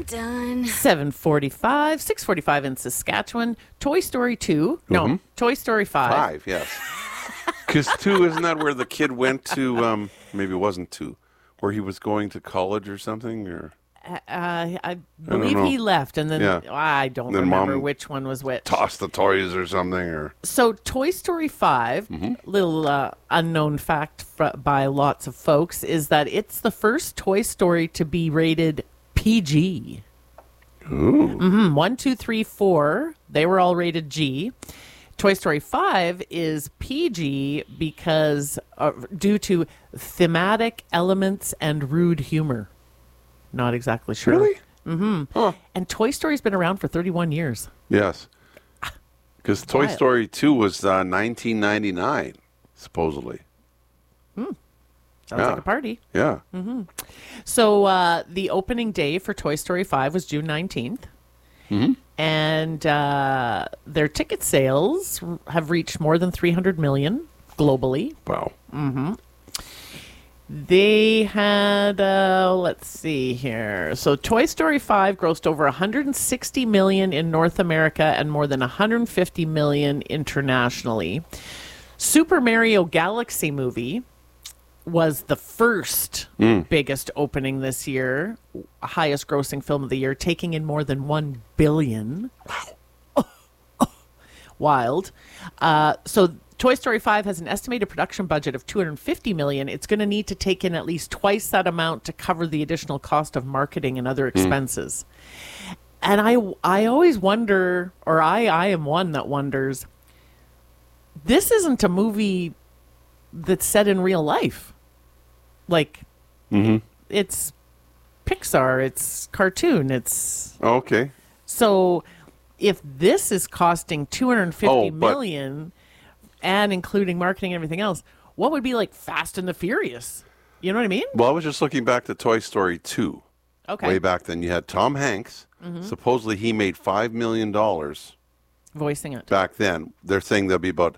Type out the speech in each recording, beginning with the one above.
dun. 7:45, 6:45 in Saskatchewan. Toy Story 2. No, Toy Story 5. 5, yes. Because 2, isn't that where the kid went to, maybe it wasn't 2, where he was going to college or something? Or I believe know. he left, and then I don't Then remember Mom which one was which. tossed the toys or something? Or So Toy Story 5, little unknown fact by lots of folks, is that it's the first Toy Story to be rated PG. Ooh. 1, 2, 3, 4, they were all rated G. Toy Story 5 is PG because due to thematic elements and rude humor. Not exactly sure. Really? Mm-hmm. Huh. And Toy Story's been around for 31 years. Yes. Because Toy Wild. Story 2 was 1999, supposedly. Sounds Yeah. like a party. Yeah. So the opening day for Toy Story 5 was June 19th. And their ticket sales have reached more than 300 million globally. Wow. They had, let's see here. So Toy Story 5 grossed over 160 million in North America and more than 150 million internationally. Super Mario Galaxy movie was the first biggest opening this year, highest grossing film of the year, taking in more than 1 billion. Wow. Wild. So Toy Story 5 has an estimated production budget of 250 million. It's going to need to take in at least twice that amount to cover the additional cost of marketing and other expenses. And I always wonder, or I am one that wonders, this isn't a movie that's set in real life. Like, it's Pixar, it's cartoon, it's... Okay. So if this is costing 250 million and including marketing and everything else, what would be like Fast and the Furious? You know what I mean? Well, I was just looking back to Toy Story 2. Okay. Way back then, you had Tom Hanks. Supposedly he made $5 million Voicing it. back then. They're saying there'll be about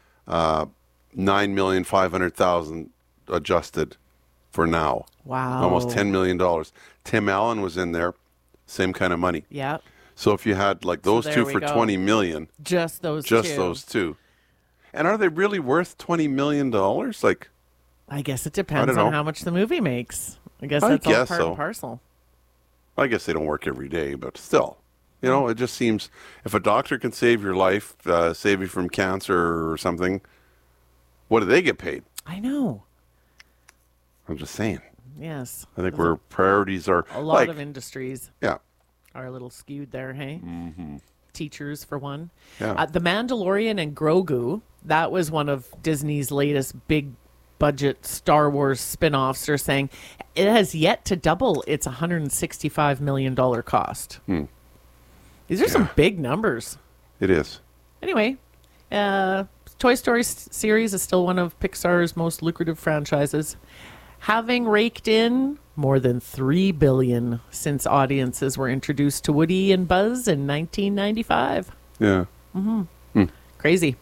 9,500,000 adjusted for now. Wow. Almost $10 million. Tim Allen was in there, same kind of money. Yeah. So if you had like those there two we for go. 20 million, Just those just two. those two. And are they really worth $20 million? Like, I guess it I depends don't on know. how much the movie makes. I guess I that's all guess part so. and parcel. I guess they don't work every day, but still, you know, it just seems if a doctor can save your life, save you from cancer or something, what do they get paid? I know. I'm just saying. Yes. I think where priorities are A lot like, of industries yeah, are a little skewed there, hey? Mm-hmm. Teachers, for one. Yeah. The Mandalorian and Grogu, that was one of Disney's latest big budget Star Wars spin-offs. They're saying it has yet to double its $165 million cost. These are some big numbers. it is. Anyway, Toy Story series is still one of Pixar's most lucrative franchises, having raked in more than $3 billion since audiences were introduced to Woody and Buzz in 1995. Yeah. Crazy.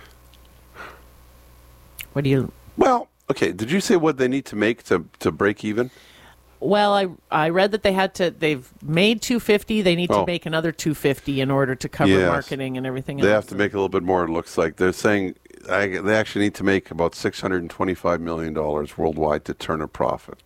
What do you... Well, okay. Did you say what they need to make to break even? Well, I read that they've made 250. They need to Oh. make another 250 in order to cover Yes. marketing and everything They else. have to make a little bit more. It looks like they're saying they actually need to make about $625 million worldwide to turn a profit.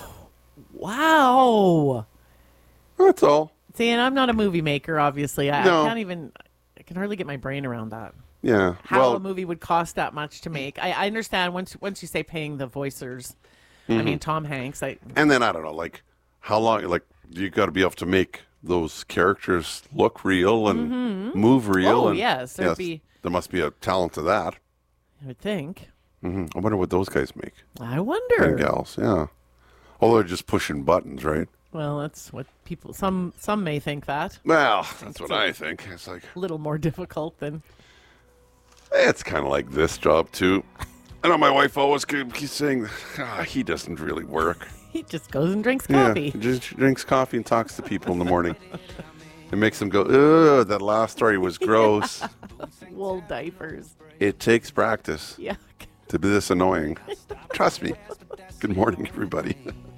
Wow. That's all. See, and I'm not a movie maker, obviously. I No. can't even... I can hardly get my brain around that. Yeah. How well, a movie would cost that much to make. I understand once you say paying the voicers. I mean, Tom Hanks. and then I don't know, like how long? Like you got to be able to make those characters look real and move real. Oh, and, yes, there'd be- There must be a talent to that. I would think. I wonder what those guys make. I And wonder. gals, yeah. Although they're just pushing buttons, right? Well, that's what people. Some may think that Well, that's what I think. It's like a little more difficult than. it's kind of like this job too. I know my wife always keeps saying, he doesn't really work. He just goes and drinks Yeah, coffee. he just drinks coffee and talks to people in the morning. It makes them go, ugh, that last story was gross. Wool diapers. It takes practice Yeah. to be this annoying. Trust me. Good morning, everybody.